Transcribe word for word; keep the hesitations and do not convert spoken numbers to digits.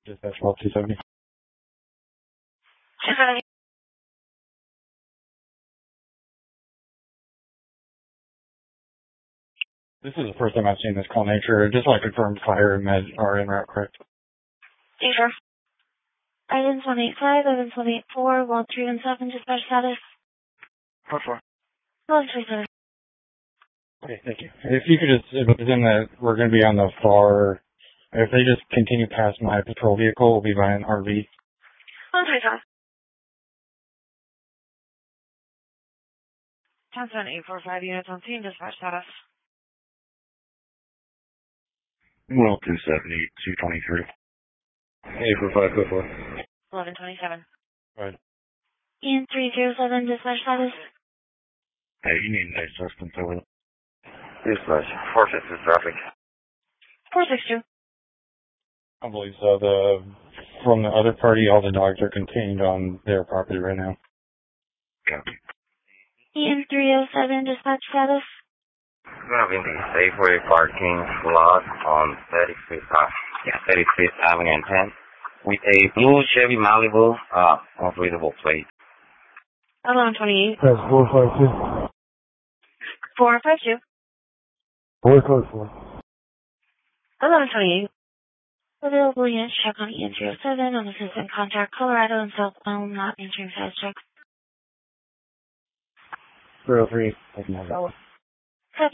Dispatch twelve two seventy. two seventy. This is the first time I've seen this call nature. Just like confirm fire and med are en route, correct? Yeah, sure. Items one eight five, items one eight four, one three one seven, dispatch status. What for? one three seven. Okay, thank you. If you could just, if it's in the, we're going to be on the far, if they just continue past my patrol vehicle, we'll be by an R V. one three seven. ten seven eight four five units on scene, dispatch status. Well, two seventy, two twenty-three. eight four five four four. eleven twenty-seven. Right. Ian three zero seven, dispatch status. Hey, you need an assistance over there. Dispatch, four six six traffic. four six two. I believe so. The, from the other party, all the dogs are contained on their property right now. Copy. Ian three zero seven, dispatch status. We're going to be in the Safeway parking lot on thirty-fifth, uh, yeah, thirty-fifth Avenue and tenth with a blue Chevy Malibu, uh, unreadable plate. eleven twenty-eight. That's four five two. four five two. four five four. eleven twenty-eight. Available units check on Ian zero seven on assistant contact Colorado and southbound not entering fast checks. zero three. Taking that one.